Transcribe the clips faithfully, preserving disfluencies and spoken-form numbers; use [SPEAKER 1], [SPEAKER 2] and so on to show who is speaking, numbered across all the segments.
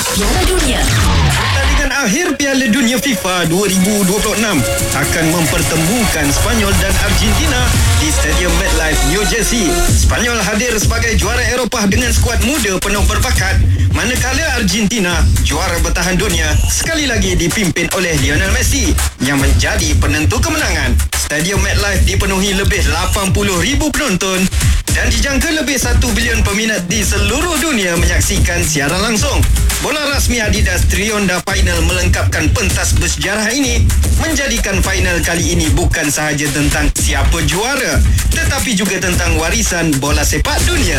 [SPEAKER 1] Piala Dunia.
[SPEAKER 2] Pertandingan akhir Piala Dunia FIFA dua ribu dua puluh enam akan mempertemukan Sepanyol dan Argentina di Stadium MetLife, New Jersey. Sepanyol hadir sebagai juara Eropah dengan skuad muda penuh berbakat, manakala Argentina, juara bertahan dunia, sekali lagi dipimpin oleh Lionel Messi yang menjadi penentu kemenangan. Stadium MetLife dipenuhi lebih lapan puluh ribu penonton dan dijangka lebih satu bilion peminat di seluruh dunia menyaksikan siaran langsung. Bola rasmi Adidas Trionda Final melengkapkan pentas bersejarah ini, menjadikan final kali ini bukan sahaja tentang siapa juara, tetapi juga tentang warisan bola sepak dunia.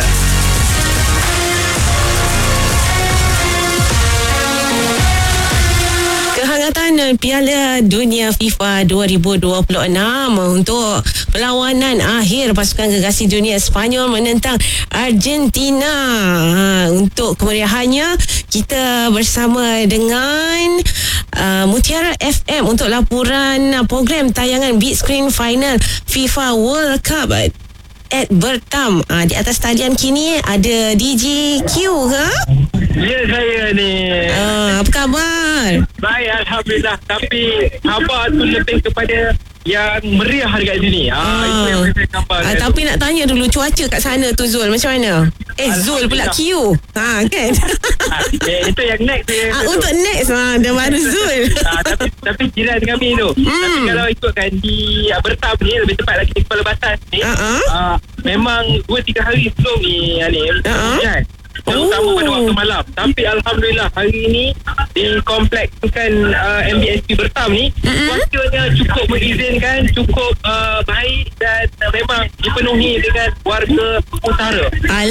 [SPEAKER 3] Kehangatan Piala Dunia FIFA dua ribu dua puluh enam untuk perlawanan akhir pasukan gergasi dunia Sepanyol menentang Argentina. Ha, untuk kemeriahannya kita bersama dengan uh, Mutiara F M untuk laporan uh, program tayangan Big Screen Final FIFA World Cup at Bertam. Uh, di atas talian kini ada D J Q ke?
[SPEAKER 4] Ya, saya ni.
[SPEAKER 3] Uh, apa khabar?
[SPEAKER 4] Baik, Alhamdulillah. Tapi abah tu lebih kepada yang meriah dekat sini. Ah,
[SPEAKER 3] Ah.
[SPEAKER 4] itu yang saya gambar.
[SPEAKER 3] Ah, tapi nak tanya dulu cuaca kat sana tu Zul macam mana? Eh Zul pula Q. Ha kan.
[SPEAKER 4] Ah, eh, itu yang next saya.
[SPEAKER 3] Ah, untuk next ah dah baru Zul.
[SPEAKER 4] Ah, tapi tapi jiran kami tu.
[SPEAKER 3] Hmm.
[SPEAKER 4] Tapi kalau ikutkan di uh, Bertam ni, lebih tepat lagi di Kepala Batas ni.
[SPEAKER 3] Ah, ah.
[SPEAKER 4] ah, memang dua tiga hari sebelum ni ni.
[SPEAKER 3] Ah, ah.
[SPEAKER 4] Kan? Terutama
[SPEAKER 3] Oh.
[SPEAKER 4] pada waktu malam. Tapi Alhamdulillah hari ini di kompleks bukan uh, M B S P Bertam ni,
[SPEAKER 3] Mm-mm.
[SPEAKER 4] cuacanya cukup mengizinkan, cukup uh, baik dan uh, memang dipenuhi dengan warga utara.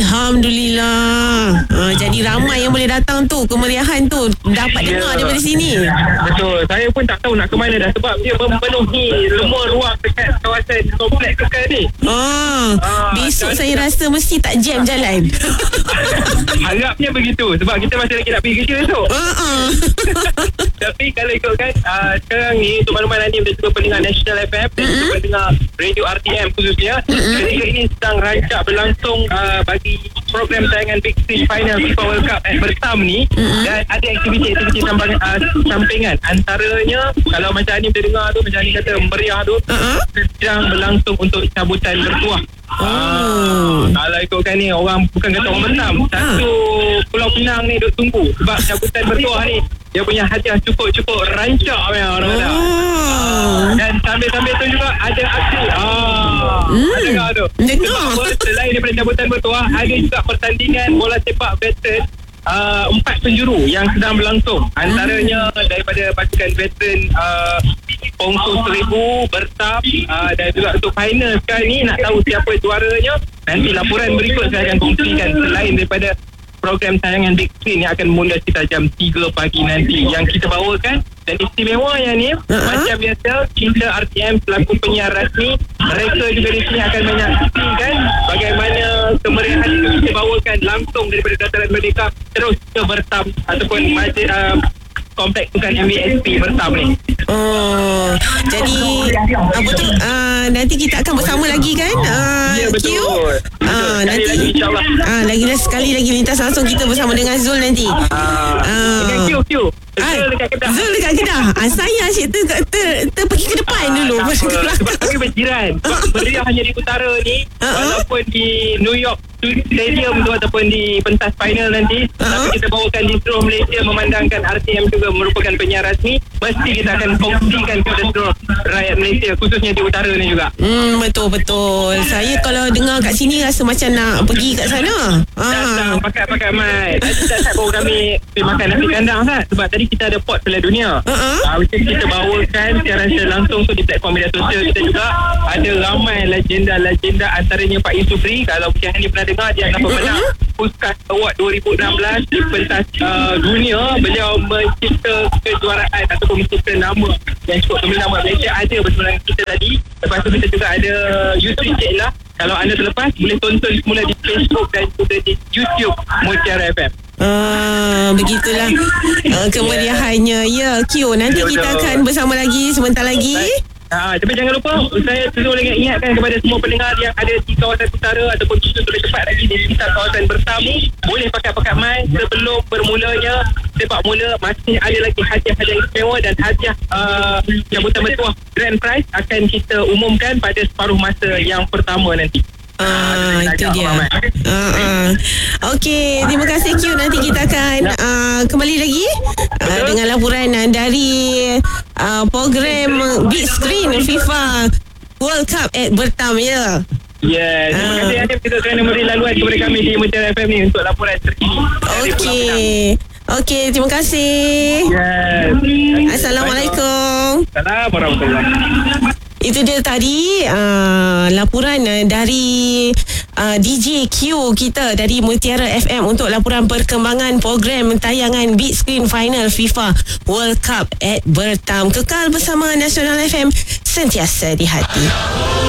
[SPEAKER 3] Alhamdulillah. Ah, jadi ramai yang boleh datang tu, kemeriahan tu dapat
[SPEAKER 4] Ya.
[SPEAKER 3] dengar daripada sini.
[SPEAKER 4] Betul. Saya pun tak tahu nak ke mana dah sebab dia memenuhi semua ruang dekat kawasan kompleks sekarang ni.
[SPEAKER 3] Ah,
[SPEAKER 4] Ah,
[SPEAKER 3] besok
[SPEAKER 4] dan-
[SPEAKER 3] saya rasa mesti tak jam jalan.
[SPEAKER 4] Harapnya begitu sebab kita masih lagi nak pergi kerja esok.
[SPEAKER 3] Ah, ah.
[SPEAKER 4] Tapi kalau ikutkan uh, sekarang ni untuk makluman Nadim dan juga pendengar National F M dan juga pendengar Radio R T M khususnya, ketika ini sedang rancak berlangsung uh, bagi program tayangan Big Screen Final FIFA World Cup at Bertam ni, dan ada aktiviti-aktiviti sampingan, uh, sampingan antaranya kalau macam Nadim terdengar tu, macam Nadim kata meriah tu,
[SPEAKER 3] Uh-huh.
[SPEAKER 4] sedang berlangsung untuk cabutan bertuah.
[SPEAKER 3] Oh.
[SPEAKER 4] Ah, kalau ikutkan ni orang bukan kata orang Bertam, satu Pulau Pinang ni duk tunggu sebab cabutan bertuah ni dia punya hadiah cukup-cukup rancak memang orang kata.
[SPEAKER 3] Oh.
[SPEAKER 4] Dan sambil-sambil tu juga ada aksi. Ah,
[SPEAKER 3] Hmm.
[SPEAKER 4] dengar tu.
[SPEAKER 3] Dengar.
[SPEAKER 4] Sebab apa? Selain daripada cabutan bertuah, ada juga pertandingan bola sepak veteran. Uh, empat penjuru yang sedang berlangsung, antaranya daripada pasukan veteran uh, Pongso Seribu, Bertam, uh, dan juga untuk final sekarang ni nak tahu siapa juaranya. Nanti laporan berikut saya akan kongsikan selain daripada program tayangan Big Screen yang akan mula sekitar jam tiga pagi nanti yang kita bawakan. Dan istimewa yang ni,
[SPEAKER 3] Uh-huh.
[SPEAKER 4] macam biasa kita R T M selaku penyiar rasmi, mereka juga di sini akan menyaksikan bagaimana kemeriahan itu kita bawakan langsung daripada Dataran Merdeka terus ke Bertam ataupun majlis uh, kompleks bukan M B S P Bertam ni.
[SPEAKER 3] Oh, jadi apa tu? Uh, nanti kita akan bersama lagi kan? Uh,
[SPEAKER 4] Ya, betul.
[SPEAKER 3] Q?
[SPEAKER 4] Betul.
[SPEAKER 3] Ah,
[SPEAKER 4] Sekali
[SPEAKER 3] nanti
[SPEAKER 4] lagi, insyaAllah.
[SPEAKER 3] ah, lagi-lagi sekali lagi lintas langsung kita bersama dengan Zul nanti.
[SPEAKER 4] Ah,
[SPEAKER 3] Ah.
[SPEAKER 4] dengan Q Q.
[SPEAKER 3] Ah,
[SPEAKER 4] Betul dekat Kedah.
[SPEAKER 3] Zul dekat Kedah. Ah, saya asyik ter, ter, ter, ter pergi ke depan dulu.
[SPEAKER 4] Ah,
[SPEAKER 3] Pasal
[SPEAKER 4] tak
[SPEAKER 3] ke
[SPEAKER 4] apa. Sebab
[SPEAKER 3] belakang.
[SPEAKER 4] kami berjiran. Sebab meriah hanya di utara ni,
[SPEAKER 3] Ah, ah.
[SPEAKER 4] walaupun di New York Stadium tu ataupun di pentas final nanti,
[SPEAKER 3] Ah, ah.
[SPEAKER 4] tapi kita bawakan di seluruh Malaysia memandangkan R T M juga merupakan penyiar rasmi, mesti kita akan kongsikan kepada seluruh rakyat Malaysia khususnya di utara ni juga.
[SPEAKER 3] Hmm, betul-betul. Saya kalau dengar kat sini rasa macam nak pergi kat sana.
[SPEAKER 4] Datang
[SPEAKER 3] Ah.
[SPEAKER 4] pakai-pakai mic. Tadi tak tak baru kami pergi makan nasi kandang kan, sebab tadi kita ada pot Piala Dunia.
[SPEAKER 3] Uh-uh.
[SPEAKER 4] Ah, which is kita bawakan siaran secara langsung tu di platform media sosial kita juga. Ada ramai legenda-legenda, antaranya Pak Yusufri. Kalau mungkin Hani pernah dengar, dia adalah pemenang Puskas Award dua ribu enam belas di pentas uh, dunia. Beliau mencipta kejuaraan ataupun mencipta nama yang cukup gemilang buat Malaysia. Ada bersama dengan kita tadi. Lepas tu kita juga ada Yusri Cik lah. Kalau anda terlepas, boleh tonton semula di Facebook dan juga di YouTube Mutiara F M.
[SPEAKER 3] Ah, begitulah uh, kemeriahannya. Ya, Q. Nanti
[SPEAKER 4] Ya,
[SPEAKER 3] kita
[SPEAKER 4] betul.
[SPEAKER 3] akan bersama lagi sebentar lagi.
[SPEAKER 4] Ha, tapi jangan lupa, saya terus lagi ingatkan kepada semua pendengar yang ada di kawasan utara ataupun khusus lebih tepat lagi di sekitar kawasan Bertam ni, boleh pakai-pakai mic sebelum bermulanya sepak bola masih ada lagi hadiah-hadiah istimewa dan hadiah uh, jabatan bertuah grand prize akan kita umumkan pada separuh masa yang pertama nanti.
[SPEAKER 3] Ah, itu dia. Uh, uh. Okey, terima kasih Q. Nanti kita akan uh, kembali lagi uh, dengan laporan uh, dari uh, program Big Screen FIFA World Cup at Bertam ya.
[SPEAKER 4] Ya, terima
[SPEAKER 3] Ah.
[SPEAKER 4] kasih Hanif kita kerana memberi laluan kepada kami di Mutiara F M ni untuk laporan terkini. dari Pulau Pinang.
[SPEAKER 3] Okey. Okey, terima kasih.
[SPEAKER 4] Yes.
[SPEAKER 3] Assalamualaikum.
[SPEAKER 4] Assalamualaikum warahmatullahi.
[SPEAKER 3] Itu dia tadi uh, laporan uh, dari uh, D J Q kita dari Mutiara F M untuk laporan perkembangan program tayangan Big Screen Final FIFA World Cup at Bertam. Kekal bersama Nasional F M, sentiasa di hati.